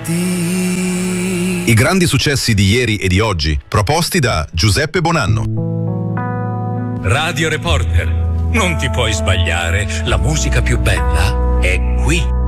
I grandi successi di ieri e di oggi, proposti da Giuseppe Bonanno. Radio Reporter, non ti puoi sbagliare, la musica più bella è qui.